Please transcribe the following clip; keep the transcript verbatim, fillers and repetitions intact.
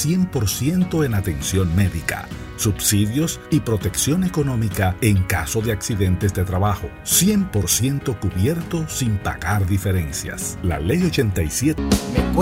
cien por ciento en atención médica, subsidios y protección económica en caso de accidentes de trabajo. cien por ciento cubierto sin pagar diferencias. La Ley ochenta y siete.